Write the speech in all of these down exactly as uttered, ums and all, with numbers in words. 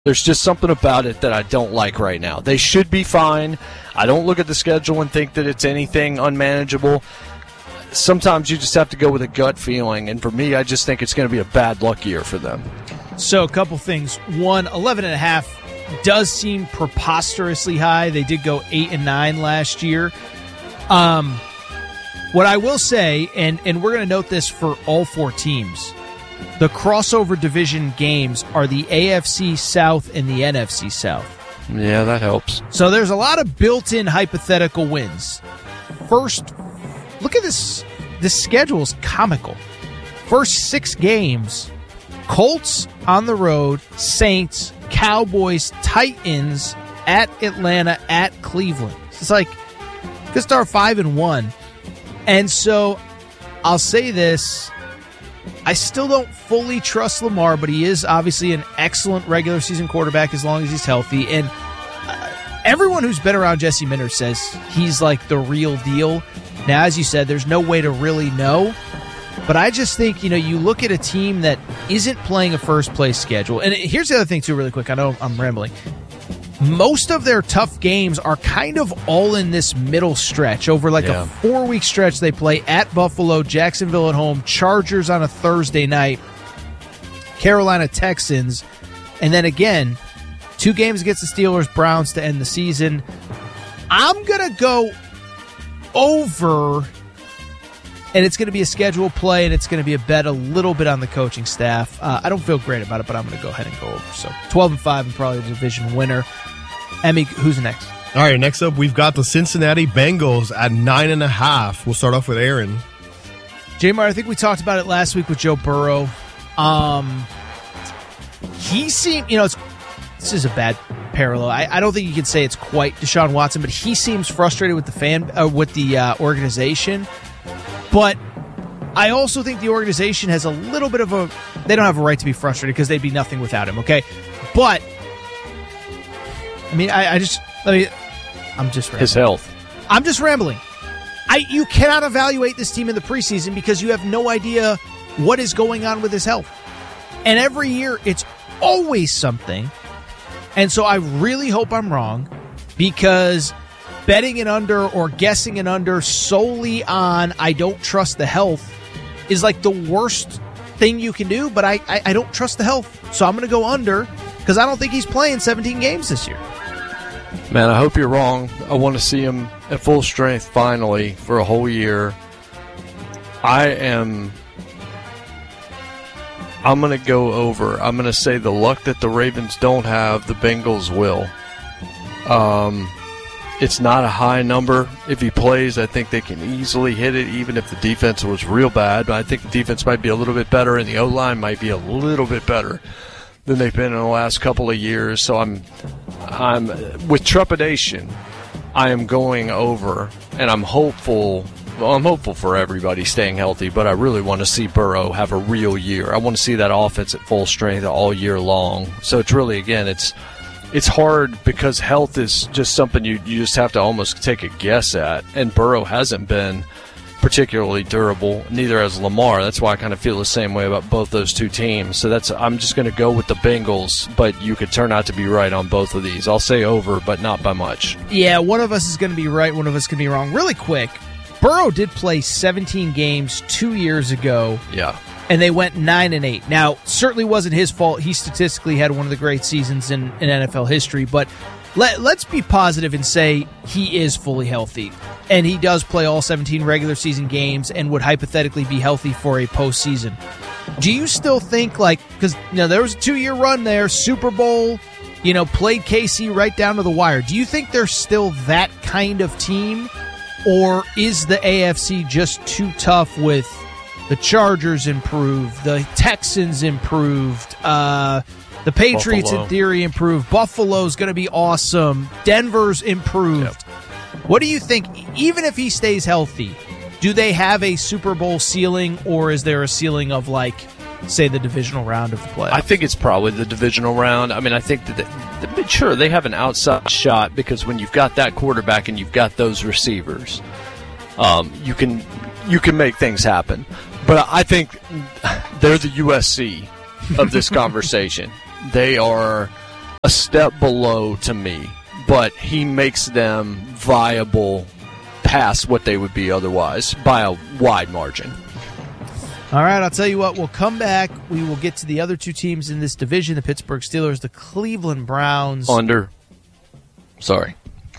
There's just something about it that I don't like right now. They should be fine. I don't look at the schedule and think that it's anything unmanageable. Sometimes you just have to go with a gut feeling, and for me, I just think it's going to be a bad luck year for them. So a couple things. One, eleven and a half does seem preposterously high. They did go eight and nine last year. Um, what I will say, and, and we're going to note this for all four teams, the crossover division games are the A F C South and the N F C South. Yeah, that helps. So there's a lot of built-in hypothetical wins. First, look at this. This schedule is comical. First six games, Colts on the road, Saints, Cowboys, Titans, at Atlanta, at Cleveland. It's like, could start five and one. And so I'll say this. I still don't fully trust Lamar, but he is obviously an excellent regular season quarterback as long as he's healthy. And uh, everyone who's been around Jesse Minter says he's like the real deal. Now, as you said, there's no way to really know. But I just think, you know, you look at a team that isn't playing a first-place schedule. And here's the other thing, too, really quick. I know I'm rambling. Most of their tough games are kind of all in this middle stretch. Over like yeah. a four-week stretch, they play at Buffalo, Jacksonville at home, Chargers on a Thursday night, Carolina Texans, and then again, two games against the Steelers, Browns to end the season. I'm going to go over, and it's going to be a scheduled play, and it's going to be a bet a little bit on the coaching staff. Uh, I don't feel great about it, but I'm going to go ahead and go over. So twelve and five and probably the division winner. Emmy, who's next? All right, next up, we've got the Cincinnati Bengals at nine and a half. We'll start off with Aaron. J-Mar, I think we talked about it last week with Joe Burrow. Um, he seemed, you know, it's, this is a bad parallel. I, I don't think you can say it's quite Deshaun Watson, but he seems frustrated with the fan, uh, with the uh, organization. But I also think the organization has a little bit of a, they don't have a right to be frustrated because they'd be nothing without him, okay? But I mean, I, I just, let me, I'm just rambling. His health. I'm just rambling. I You cannot evaluate this team in the preseason because you have no idea what is going on with his health. And every year, it's always something. And so I really hope I'm wrong because betting an under or guessing an under solely on I don't trust the health is like the worst thing you can do, but I, I, I don't trust the health. So I'm going to go under because I don't think he's playing seventeen games this year. Man, I hope you're wrong. I want to see him at full strength finally for a whole year. I am... I'm going to go over. I'm going to say the luck that the Ravens don't have, the Bengals will. Um, it's not a high number. If he plays, I think they can easily hit it, even if the defense was real bad. But I think the defense might be a little bit better, and the O-line might be a little bit better than they've been in the last couple of years. So I'm, I'm with trepidation, I am going over, and I'm hopeful. Well, I'm hopeful for everybody staying healthy, but I really want to see Burrow have a real year. I want to see that offense at full strength all year long. So it's really, again, it's it's hard because health is just something you, you just have to almost take a guess at. And Burrow hasn't been particularly durable, neither has Lamar. That's why I kind of feel the same way about both those two teams. So that's I'm just going to go with the Bengals, but you could turn out to be right on both of these. I'll say over, but not by much. Yeah, one of us is going to be right, one of us can be wrong. Really quick, Burrow did play seventeen games two years ago. Yeah. And they went nine and eight. Now, certainly wasn't his fault. He statistically had one of the great seasons in, in N F L history, but let, let's be positive and say he is fully healthy. And he does play all seventeen regular season games and would hypothetically be healthy for a postseason. Do you still think, like, because you know, there was a two-year run there, Super Bowl, you know, played K C right down to the wire. Do you think they're still that kind of team? Or is the A F C just too tough with the Chargers improved, the Texans improved, uh, the Patriots Buffalo. in theory improved, Buffalo's going to be awesome, Denver's improved. Yep. What do you think, even if he stays healthy, do they have a Super Bowl ceiling, or is there a ceiling of, like, say, the divisional round of the playoffs? I think it's probably the divisional round. I mean, I think that, they, sure, they have an outside shot because when you've got that quarterback and you've got those receivers, um, you can you can make things happen. But I think they're the U S C of this conversation. They are step below to me, but he makes them viable past what they would be otherwise by a wide margin. All right, I'll tell you what, we'll come back. We will get to the other two teams in this division, the Pittsburgh Steelers, the Cleveland Browns. Under. Sorry.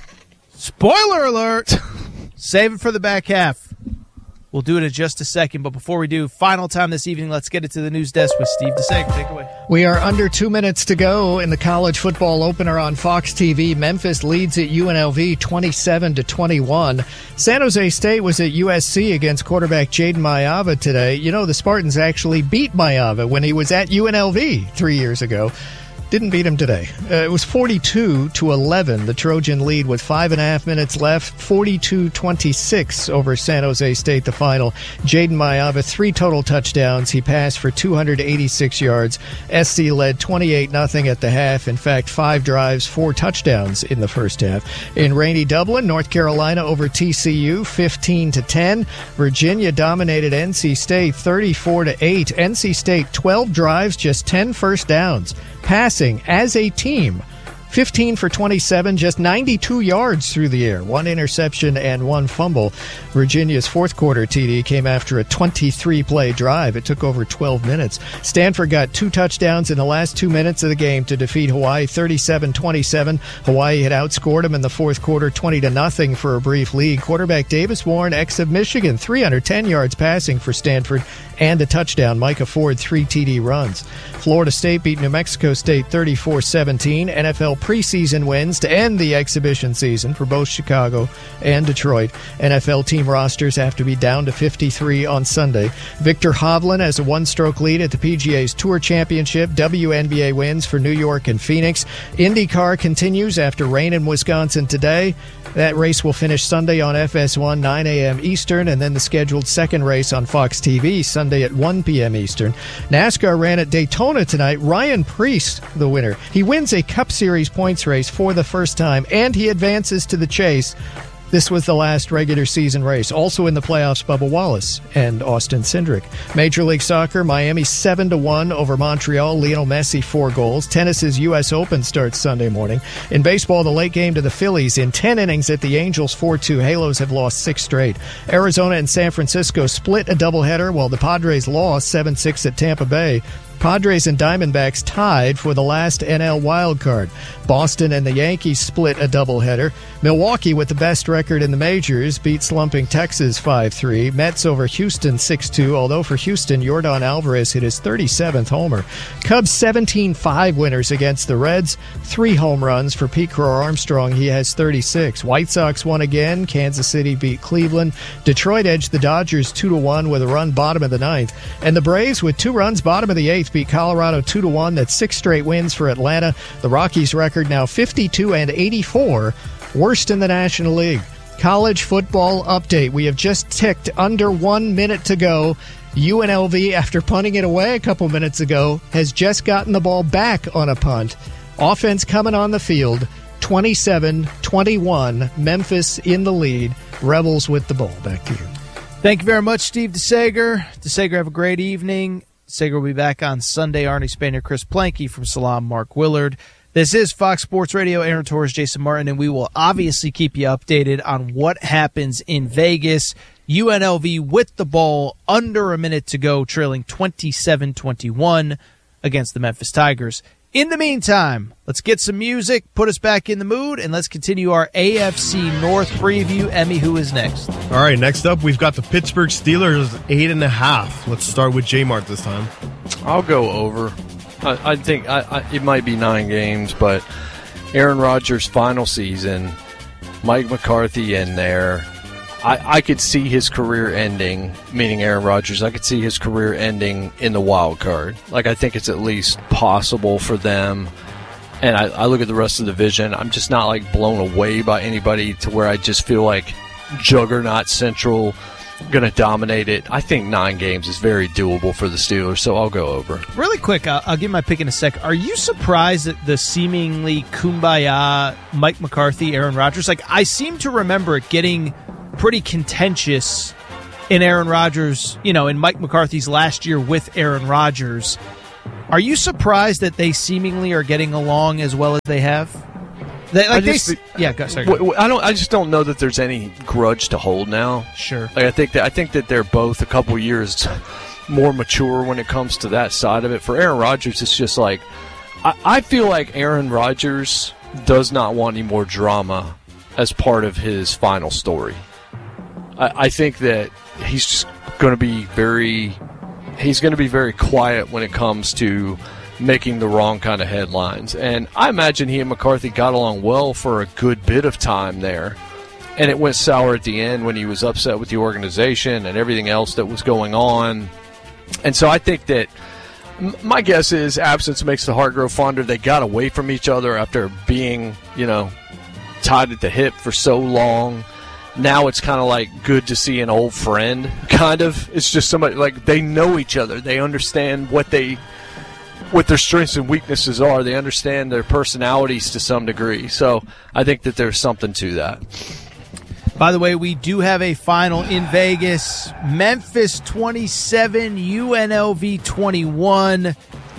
Spoiler alert! Save it for the back half. We'll do it in just a second, but before we do, final time this evening, let's get it to the news desk with Steve DeSager. Take it away. We are under two minutes to go in the college football opener on Fox T V. Memphis leads at U N L V twenty-seven to twenty-one. San Jose State was at U S C against quarterback Jaden Mayava today. You know, the Spartans actually beat Mayava when he was at U N L V three years ago. Didn't beat him today. Uh, it was forty-two to eleven. The Trojan lead with five and a half minutes left. forty-two twenty-six over San Jose State, the final. Jaden Mayava, three total touchdowns. He passed for two hundred eighty-six yards. S C led twenty-eight nothing at the half. In fact, five drives, four touchdowns in the first half. In rainy Dublin, North Carolina over T C U, fifteen to ten. Virginia dominated N C State, thirty-four to eight. N C State, twelve drives, just ten first downs. Passing as a team, fifteen for twenty-seven, just ninety-two yards through the air, one interception and one fumble. Virginia's fourth quarter T D came after a twenty-three play drive. It took over twelve minutes. Stanford got two touchdowns in the last two minutes of the game to defeat Hawaii thirty-seven twenty-seven. Hawaii had outscored them in the fourth quarter twenty to nothing for a brief lead. Quarterback Davis Warren, ex of Michigan, three hundred ten yards passing for Stanford and a touchdown. Micah Ford, three T D runs. Florida State beat New Mexico State thirty-four seventeen. N F L preseason wins to end the exhibition season for both Chicago and Detroit. N F L team rosters have to be down to fifty-three on Sunday. Victor Hovland has a one-stroke lead at the P G A's Tour Championship. W N B A wins for New York and Phoenix. IndyCar continues after rain in Wisconsin today. That race will finish Sunday on F S one, nine a.m. Eastern, and then the scheduled second race on Fox T V Sunday at one p.m. Eastern. NASCAR ran at Daytona tonight. Ryan Preece, the winner. He wins a Cup Series points race for the first time, and he advances to the chase. This was the last regular season race. Also in the playoffs, Bubba Wallace and Austin Cindric. Major League Soccer, Miami seven to one over Montreal. Lionel Messi, four goals. Tennis's U S Open starts Sunday morning. In baseball, the late game to the Phillies. In ten innings at the Angels, four two. Halos have lost six straight. Arizona and San Francisco split a doubleheader, while the Padres lost seven six at Tampa Bay. Padres and Diamondbacks tied for the last N L wildcard. Boston and the Yankees split a doubleheader. Milwaukee, with the best record in the majors, beat slumping Texas five three. Mets over Houston six two, although for Houston, Yordan Alvarez hit his thirty-seventh homer. Cubs seventeen five winners against the Reds. Three home runs for Pete Crow Armstrong. He has thirty-six. White Sox won again. Kansas City beat Cleveland. Detroit edged the Dodgers two to one with a run bottom of the ninth. And the Braves, with two runs bottom of the eighth, beat Colorado two to one. That's six straight wins for Atlanta. The Rockies' record now fifty-two and eighty-four, worst in the National League. College football update. We have just ticked under one minute to go. U N L V, after punting it away a couple minutes ago, has just gotten the ball back on a punt. Offense coming on the field. twenty-seven twenty-one. Memphis in the lead. Rebels with the ball. Back to you. Thank you very much, Steve DeSager. DeSager, have a great evening. Sager will be back on Sunday. Arnie Spanier, Chris Planke from Salam, Mark Willard. This is Fox Sports Radio. Aaron Torres, Jason Martin, and we will obviously keep you updated on what happens in Vegas. U N L V with the ball, under a minute to go, trailing twenty-seven twenty-one against the Memphis Tigers. In the meantime, let's get some music, put us back in the mood, and let's continue our A F C North preview. Emmy, who is next? All right, next up, we've got the Pittsburgh Steelers, eight and a half. Let's start with J-Mart this time. I'll go over. I, I think I, I, it might be nine games, but Aaron Rodgers' final season, Mike McCarthy in there. I, I could see his career ending, meaning Aaron Rodgers, I could see his career ending in the wild card. Like, I think it's at least possible for them. And I, I look at the rest of the division. I'm just not, like, blown away by anybody to where I just feel like Juggernaut Central going to dominate it. I think nine games is very doable for the Steelers, so I'll go over. Really quick, I'll, I'll give my pick in a sec. Are you surprised at the seemingly kumbaya Mike McCarthy, Aaron Rodgers? Like, I seem to remember it getting pretty contentious in Aaron Rodgers, you know, in Mike McCarthy's last year with Aaron Rodgers. Are you surprised that they seemingly are getting along as well as they have? They, like just, they, yeah, go, sorry. Go. I don't. I just don't know that there's any grudge to hold now. Sure. Like I think that I think that they're both a couple years more mature when it comes to that side of it. For Aaron Rodgers, it's just like I, I feel like Aaron Rodgers does not want any more drama as part of his final story. I, I think that he's just going to be very. He's going to be very quiet when it comes to making the wrong kind of headlines. And I imagine he and McCarthy got along well for a good bit of time there. And it went sour at the end when he was upset with the organization and everything else that was going on. And so I think that my guess is absence makes the heart grow fonder. They got away from each other after being, you know, tied at the hip for so long. Now it's kind of like good to see an old friend, kind of. It's just somebody, like, they know each other. They understand what they, what their strengths and weaknesses are. They understand their personalities to some degree. So I think that there's something to that. By the way, we do have a final in Vegas. Memphis twenty-seven, U N L V twenty-one.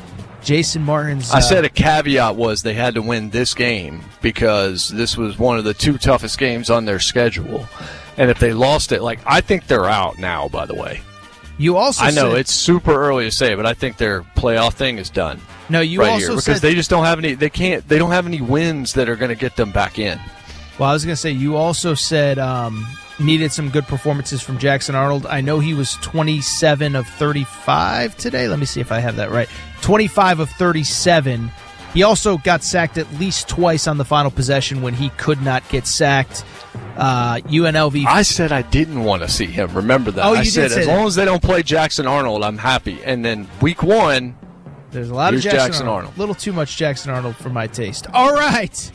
Jason Martin's... Uh, I said a caveat was they had to win this game because this was one of the two toughest games on their schedule. And if they lost it, like, I think they're out now, by the way. You also I know said, it's super early to say, but I think their playoff thing is done. No, you right also here because said, they just don't have any. They can't. They don't have any wins that are going to get them back in. Well, I was going to say you also said um, needed some good performances from Jackson Arnold. I know he was twenty-seven of thirty-five today. Let me see if I have that right. twenty-five of thirty-seven. He also got sacked at least twice on the final possession when he could not get sacked. Uh, U N L V. I said I didn't want to see him. Remember that? Oh, you I said did say as that. long as they don't play Jackson Arnold, I'm happy. And then week one, there's a lot of Here's Jackson, Jackson Arnold. Arnold. A little too much Jackson Arnold for my taste. All right.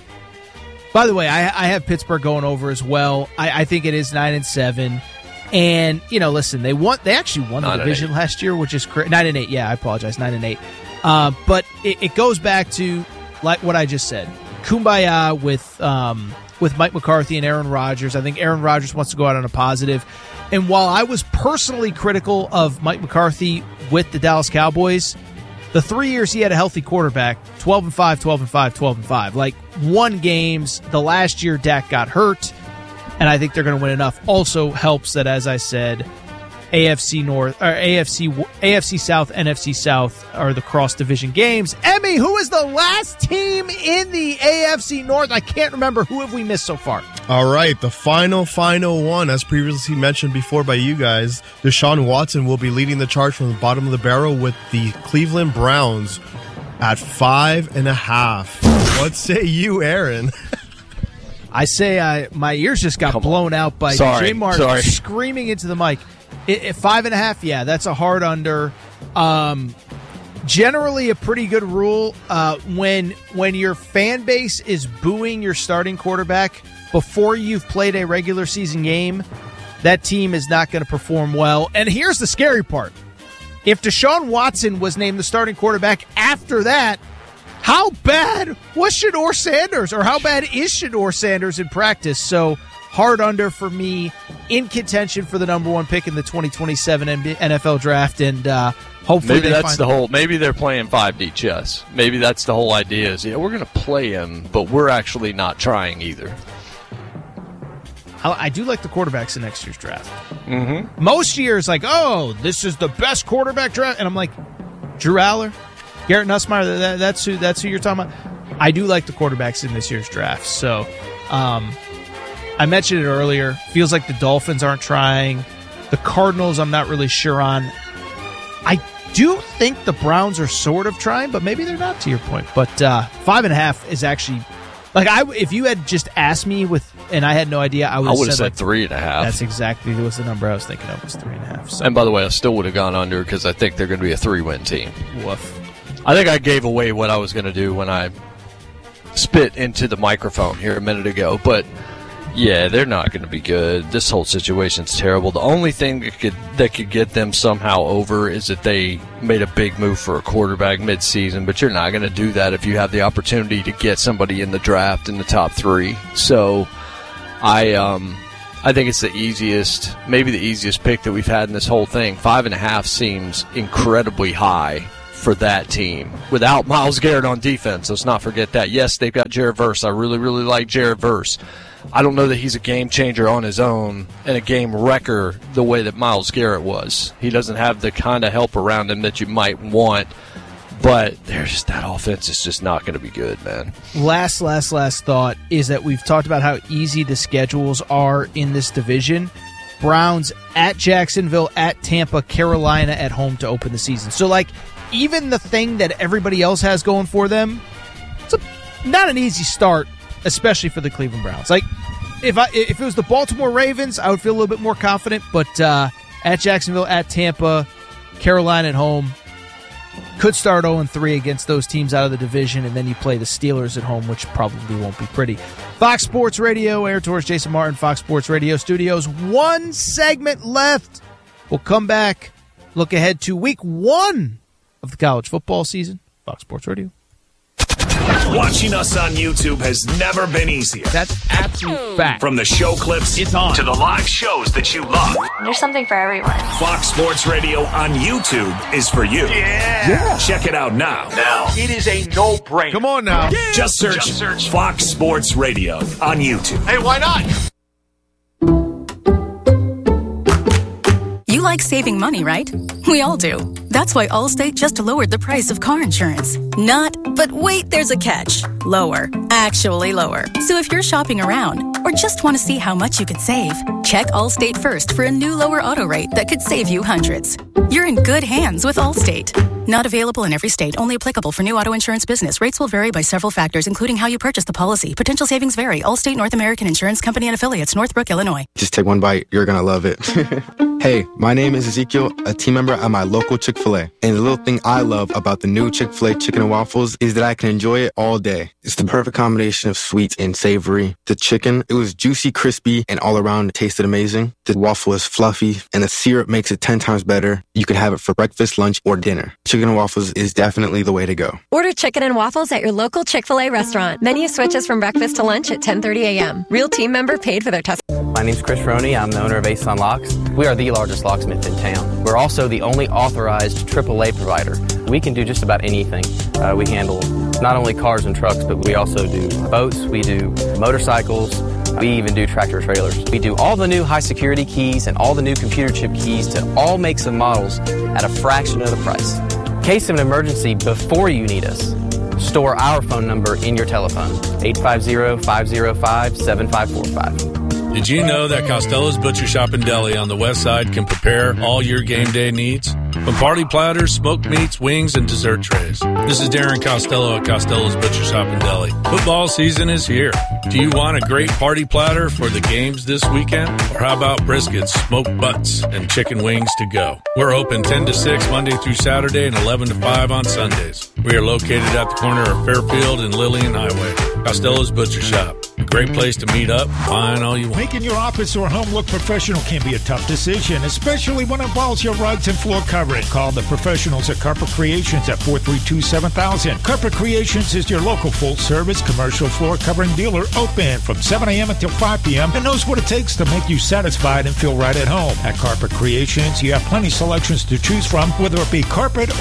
By the way, I, I have Pittsburgh going over as well. I, I think it is nine and seven, and you know, listen, they won. They actually won the Nine and division eight. last year, which is cra- nine and eight. Yeah, I apologize, nine and eight. Uh, but it, it goes back to like what I just said. Kumbaya with um, with Mike McCarthy and Aaron Rodgers. I think Aaron Rodgers wants to go out on a positive. And while I was personally critical of Mike McCarthy with the Dallas Cowboys, the three years he had a healthy quarterback, twelve and five, twelve and five, twelve and five, like won games. The last year Dak got hurt, and I think they're going to win enough. Also helps that, as I said, A F C North or A F C A F C South, N F C South are the cross division games. Emmy, who is the last team in the A F C North? I can't remember. Who have we missed so far? All right, the final, final one, as previously mentioned before by you guys, Deshaun Watson will be leading the charge from the bottom of the barrel with the Cleveland Browns at five and a half. What say you, Aaron? I say I, my ears just got Come blown out by Sorry, Jay Martin sorry. screaming into the mic. It, it, five and a half, yeah, that's a hard under. Um, generally, a pretty good rule uh, when when your fan base is booing your starting quarterback before you've played a regular season game, that team is not going to perform well. And here's the scary part. If Deshaun Watson was named the starting quarterback after that, how bad was Shedeur Sanders, or how bad is Shedeur Sanders in practice? So hard under for me, in contention for the number one pick in the twenty twenty-seven N F L draft, and uh, hopefully maybe they that's find the whole. Maybe they're playing five D chess. Maybe that's the whole idea. Is yeah, we're going to play him, but we're actually not trying either. I, I do like the quarterbacks in next year's draft. Mm-hmm. Most years, like, oh, this is the best quarterback draft, and I'm like, Drew Aller, Garrett Nussmeier, that, that's who that's who you're talking about. I do like the quarterbacks in this year's draft. So, um, I mentioned it earlier. Feels like the Dolphins aren't trying. The Cardinals, I'm not really sure on. I do think the Browns are sort of trying, but maybe they're not, to your point. But uh, five and a half is actually, like, I if you had just asked me with, and I had no idea, I would I have would said, have said like, three and a half. that's exactly was the number I was thinking of, was three and a half. So, And by the way, I still would have gone under because I think they're going to be a three-win team. woof. I think I gave away what I was going to do when I spit into the microphone here a minute ago, but yeah, they're not going to be good. This whole situation's terrible. The only thing that could that could get them somehow over is that they made a big move for a quarterback mid-season, but you're not going to do that if you have the opportunity to get somebody in the draft in the top three. So I um I think it's the easiest, maybe the easiest pick that we've had in this whole thing. Five and a half seems incredibly high for that team without Myles Garrett on defense. Let's not forget that. Yes, they've got Jared Verse. I really, really like Jared Verse. I don't know that he's a game changer on his own and a game wrecker the way that Myles Garrett was. He doesn't have the kind of help around him that you might want, but there's that offense is just not going to be good, man. Last, last, last thought is that we've talked about how easy the schedules are in this division. Browns at Jacksonville, at Tampa, Carolina at home to open the season. So, like, even the thing that everybody else has going for them, it's a, not an easy start, especially for the Cleveland Browns. Like, if I if it was the Baltimore Ravens, I would feel a little bit more confident, but uh, at Jacksonville, at Tampa, Carolina at home, could start oh and three against those teams out of the division, and then you play the Steelers at home, which probably won't be pretty. Fox Sports Radio, Air Tours, Jason Martin, Fox Sports Radio Studios. One segment left. We'll come back, look ahead to week one of the college football season. Fox Sports Radio. Watching us on YouTube has never been easier. That's absolute fact. From the show clips It's on. to the live shows that you love. There's something for everyone. Fox Sports Radio on YouTube is for you. Yeah. yeah. Check it out now. Now. It is a no-brainer. Come on now. Yeah. Just search, Just search Fox Sports Radio on YouTube. Hey, why not? You like saving money, right? We all do. That's why Allstate just lowered the price of car insurance. Not, but wait, there's a catch. Lower. Actually lower. So if you're shopping around or just want to see how much you could save, check Allstate first for a new lower auto rate that could save you hundreds. You're in good hands with Allstate. Not available in every state. Only applicable for new auto insurance business. Rates will vary by several factors, including how you purchase the policy. Potential savings vary. Allstate North American Insurance Company and Affiliates, Northbrook, Illinois. Just take one bite. You're going to love it. Hey, my name is Ezekiel, a team member at my local Chick-fil-A. And the little thing I love about the new Chick-fil-A chicken and waffles is that I can enjoy it all day. It's the perfect combination of sweet and savory. The chicken, it was juicy, crispy, and all around it tasted amazing. The waffle is fluffy, and the syrup makes it ten times better. You can have it for breakfast, lunch, or dinner. Chicken and waffles is definitely the way to go. Order chicken and waffles at your local Chick-fil-A restaurant. Menu switches from breakfast to lunch at ten thirty a.m. Real team member paid for their test. My name's Chris Roney. I'm the owner of Ace on Locks. We are the largest locksmith in town. We're also the only authorized triple A provider. We can do just about anything. Uh, we handle not only cars and trucks, but we also do boats, we do motorcycles, we even do tractor trailers. We do all the new high security keys and all the new computer chip keys to all makes and models at a fraction of the price. In case of an emergency before you need us, store our phone number in your telephone, eight five zero, five zero five, seven five four five. Did you know that Costello's Butcher Shop and Deli on the west side can prepare all your game day needs? From party platters, smoked meats, wings, and dessert trays. This is Darren Costello at Costello's Butcher Shop and Deli. Football season is here. Do you want a great party platter for the games this weekend? Or how about briskets, smoked butts, and chicken wings to go? We're open ten to six Monday through Saturday and eleven to five on Sundays. We are located at the corner of Fairfield and Lillian Highway. Costello's Butcher Shop. A great place to meet up, find all you want. Making your office or home look professional can be a tough decision, especially when it involves your rugs and floor covering. Call the professionals at Carpet Creations at four three two, seven thousand. Carpet Creations is your local full-service commercial floor covering dealer, open from seven a.m. until five p.m. and knows what it takes to make you satisfied and feel right at home. At Carpet Creations, you have plenty of selections to choose from, whether it be carpet